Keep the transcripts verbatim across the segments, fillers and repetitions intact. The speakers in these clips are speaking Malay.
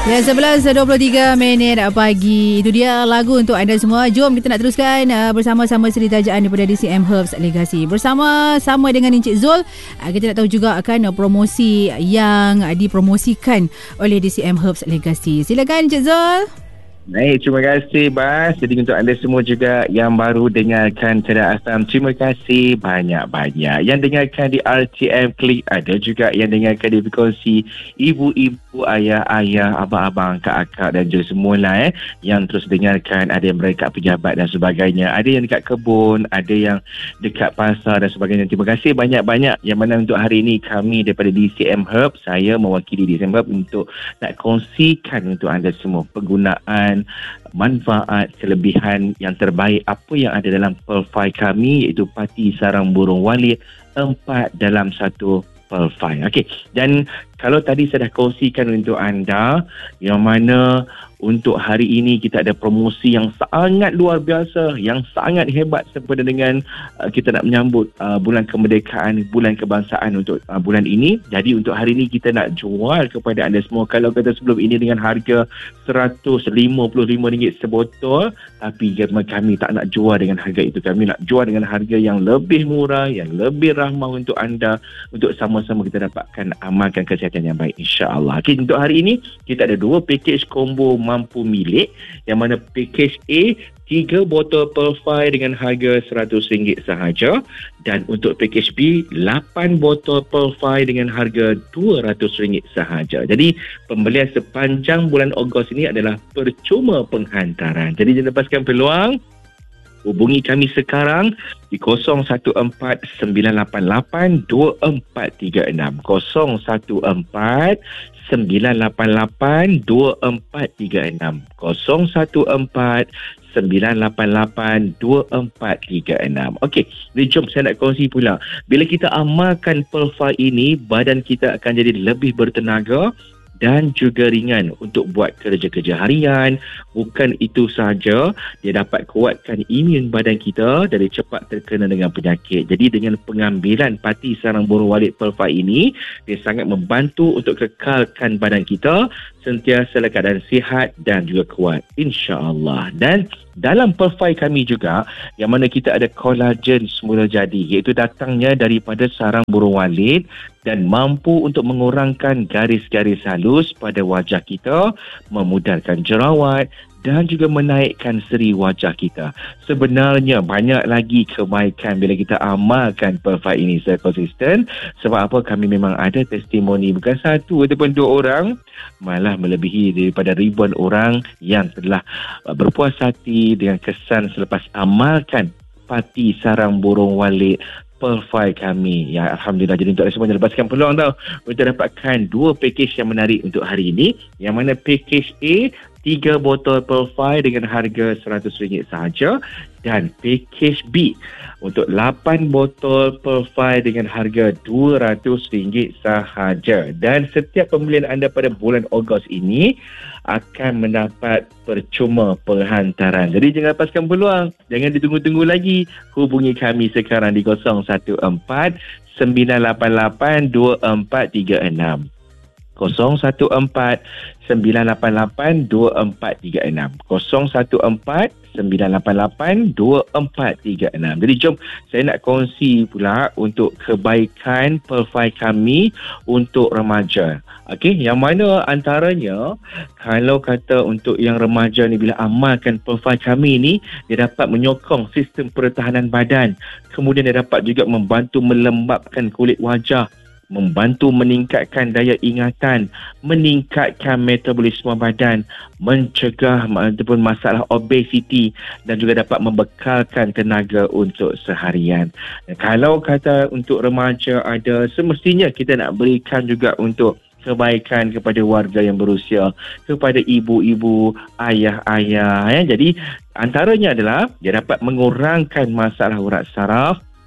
Ya, sebelas dua puluh tiga minit pagi. Itu dia lagu untuk anda semua. Jom kita nak teruskan uh, bersama-sama seritajaan daripada D C M Herbs Legacy. Bersama-sama dengan Encik Zul, uh, kita nak tahu juga akan uh, promosi yang uh, dipromosikan oleh D C M Herbs Legacy. Silakan Encik Zul. Baik, terima kasih Bas. Jadi untuk anda semua juga yang baru dengarkan Cedak Asam, terima kasih banyak-banyak. Yang dengarkan di R T M Klik, ada juga yang dengarkan di frekuensi ibu-ibu, ayah-ayah, abang-abang, kak-kak dan juga semualah eh, yang terus dengarkan. Ada yang berada dekat pejabat dan sebagainya, ada yang dekat kebun, ada yang dekat pasar dan sebagainya. Terima kasih banyak-banyak. Yang mana untuk hari ini kami daripada D C M Herb, saya mewakili D C M Herb untuk nak kongsikan untuk anda semua penggunaan manfaat, kelebihan yang terbaik apa yang ada dalam Pearlfire kami, iaitu Parti Sarang Burung Walit empat dalam satu Pearlfire. Okey, dan kalau tadi saya dah kongsikan untuk anda yang mana untuk hari ini kita ada promosi yang sangat luar biasa, yang sangat hebat sempena dengan uh, kita nak menyambut uh, bulan kemerdekaan, bulan kebangsaan untuk uh, bulan ini. Jadi untuk hari ini kita nak jual kepada anda semua, kalau kata sebelum ini dengan harga seratus lima puluh lima ringgit sebotol, tapi kami tak nak jual dengan harga itu. Kami nak jual dengan harga yang lebih murah, yang lebih ramah untuk anda, untuk sama-sama kita dapatkan amalkan kesihatan yang baik, insya-Allah. Okay, untuk hari ini kita ada dua package combo mampu milik, yang mana package A tiga botol Pearlfire dengan harga seratus ringgit sahaja, dan untuk package B lapan botol Pearlfire dengan harga dua ratus ringgit sahaja. Jadi pembelian sepanjang bulan Ogos ini adalah percuma penghantaran. Jadi jangan lepaskan peluang. Hubungi kami sekarang di kosong satu empat sembilan lapan lapan dua empat tiga enam, kosong satu empat sembilan lapan lapan dua empat tiga enam, kosong satu empat sembilan lapan lapan dua empat tiga enam. Okey, jadi jom saya nak kongsi pula. Bila kita amalkan Pearlfire ini, badan kita akan jadi lebih bertenaga dan juga ringan untuk buat kerja-kerja harian. Bukan itu sahaja, dia dapat kuatkan imun badan kita dari cepat terkena dengan penyakit. Jadi dengan pengambilan Parti Sarang Burung Walit Pearlfire ini, dia sangat membantu untuk kekalkan badan kita sentiasa dalam keadaan sihat dan juga kuat, insya-Allah. Dan dalam Pearlfire kami juga, yang mana kita ada kolagen semula jadi, iaitu datangnya daripada sarang burung walit dan mampu untuk mengurangkan garis-garis halus pada wajah kita, memudahkan jerawat dan juga menaikkan seri wajah kita. Sebenarnya banyak lagi kebaikan bila kita amalkan Pearlfire ini secara konsisten. Sebab apa? Kami memang ada testimoni, bukan satu ataupun dua orang, malah melebihi daripada ribuan orang yang telah berpuas hati dengan kesan selepas amalkan Parti Sarang Burung Walit Pearlfire kami. Ya, Alhamdulillah. Jadi untuk semuanya, lepaskan peluang tau untuk dapatkan dua package yang menarik untuk hari ini, yang mana package A tiga botol Pearlfire dengan harga seratus ringgit sahaja, dan package B untuk lapan botol Pearlfire dengan harga dua ratus ringgit sahaja. Dan setiap pembelian anda pada bulan Ogos ini akan mendapat percuma penghantaran. Jadi jangan lepaskan peluang, jangan ditunggu-tunggu lagi. Hubungi kami sekarang di kosong satu empat sembilan lapan lapan dua empat tiga enam, kosong satu empat sembilan lapan lapan dua empat tiga enam, kosong satu empat sembilan lapan lapan dua empat tiga enam. Jadi jom saya nak kongsi pula untuk kebaikan Pearlfire kami untuk remaja. Okey, yang mana antaranya, kalau kata untuk yang remaja ni, bila amalkan Pearlfire kami ni, dia dapat menyokong sistem pertahanan badan. Kemudian dia dapat juga membantu melembabkan kulit wajah, membantu meningkatkan daya ingatan, meningkatkan metabolisme badan, mencegah ataupun masalah obesiti, dan juga dapat membekalkan tenaga untuk seharian. Dan kalau kata untuk remaja ada, semestinya kita nak berikan juga untuk kebaikan kepada warga yang berusia, kepada ibu-ibu, ayah-ayah. Ya. Jadi antaranya adalah dia dapat mengurangkan masalah urat saraf,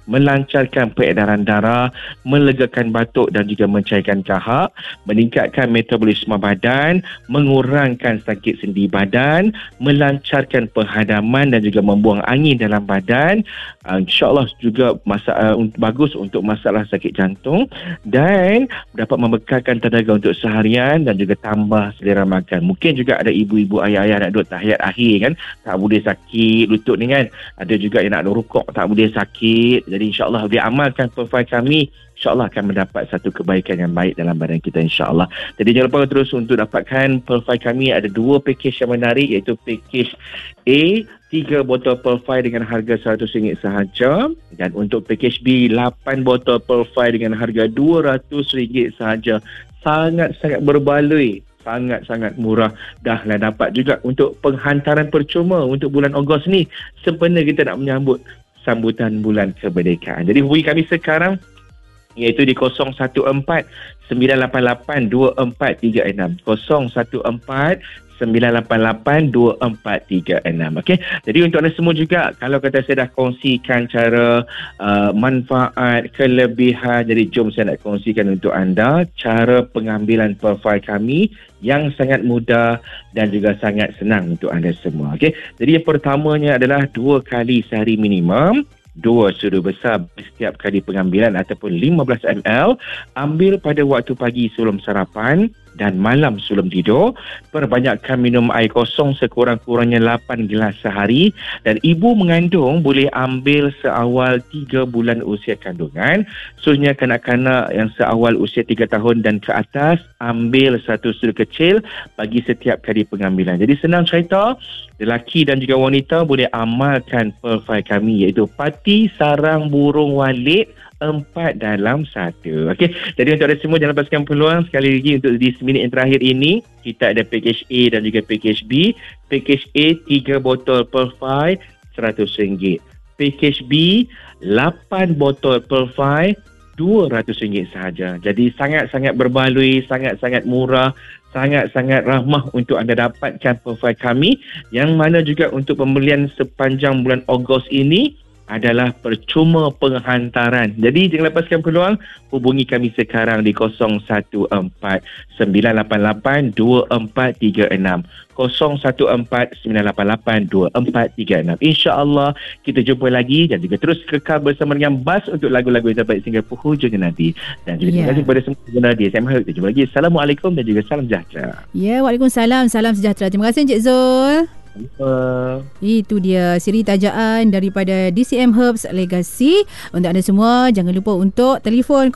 melancarkan peredaran darah, melegakan batuk dan juga mencairkan kahak, meningkatkan metabolisme badan, mengurangkan sakit sendi badan, melancarkan penghadaman dan juga membuang angin dalam badan. Uh, InsyaAllah juga masa, uh, bagus untuk masalah sakit jantung dan dapat membekalkan tenaga untuk seharian dan juga tambah selera makan. Mungkin juga ada ibu-ibu, ayah-ayah nak duduk tahiyat akhir kan, tak boleh sakit lutut ni kan. Ada juga yang nak rukuk tak boleh sakit. Jadi insyaAllah dia amalkan profil kami, InsyaAllah akan mendapat satu kebaikan yang baik dalam badan kita, insyaAllah. Jadi jangan lupa terus untuk dapatkan profil kami. Ada dua package yang menarik, iaitu package A, tiga botol Perfile dengan harga seratus ringgit sahaja. Dan untuk package B, lapan botol Perfile dengan harga dua ratus ringgit sahaja. Sangat-sangat berbaloi. Sangat-sangat murah. Dah lah dapat juga untuk penghantaran percuma untuk bulan Ogos ni. Sempena kita nak menyambut sambutan bulan kemerdekaan. Jadi hubungi kami sekarang, iaitu di kosong satu empat sembilan lapan lapan dua empat tiga enam. kosong satu empat sembilan lapan lapan dua empat tiga enam. Okey. Jadi untuk anda semua juga, kalau kata saya dah kongsikan cara uh, manfaat, kelebihan, jadi jom saya nak kongsikan untuk anda cara pengambilan profil kami yang sangat mudah dan juga sangat senang untuk anda semua. Okey. Jadi yang pertamanya adalah dua kali sehari minimum. Dua sudu besar setiap kali pengambilan ataupun lima belas mililiter. Ambil pada waktu pagi sebelum sarapan dan malam sebelum tidur. Perbanyakkan minum air kosong sekurang-kurangnya lapan gelas sehari. Dan ibu mengandung boleh ambil seawal tiga bulan usia kandungan. Khususnya kanak-kanak yang seawal usia tiga tahun dan ke atas, ambil satu sudu kecil bagi setiap kali pengambilan. Jadi senang cerita, lelaki dan juga wanita boleh amalkan profil kami, iaitu Pati Sarang Burung Walid empat dalam satu. Okey. Jadi untuk anda semua, jangan lepaskan peluang. Sekali lagi untuk di seminit yang terakhir ini, kita ada package A dan juga package B. Package A, tiga botol Perfile seratus ringgit. Package B, lapan botol Perfile dua ratus ringgit sahaja. Jadi sangat-sangat berbaloi, sangat-sangat murah, sangat-sangat ramah untuk anda dapatkan profil kami, yang mana juga untuk pembelian sepanjang bulan Ogos ini adalah percuma penghantaran. Jadi jangan lepaskan peluang, hubungi kami sekarang di kosong satu empat sembilan lapan lapan dua empat tiga enam. kosong satu empat sembilan lapan lapan dua empat tiga enam. InsyaAllah kita jumpa lagi dan juga terus kekal bersama dengan Bas untuk lagu-lagu yang terbaik sehingga penghujungnya nanti. Dan juga terima kasih kepada semua pengguna di S M H. Kita jumpa lagi. Assalamualaikum dan juga salam sejahtera. Ya, Waalaikumsalam. Salam sejahtera. Terima kasih Encik Zul. Uh. Itu dia siri tajaan daripada D C M Herbs Legacy. Untuk anda semua, jangan lupa untuk telefon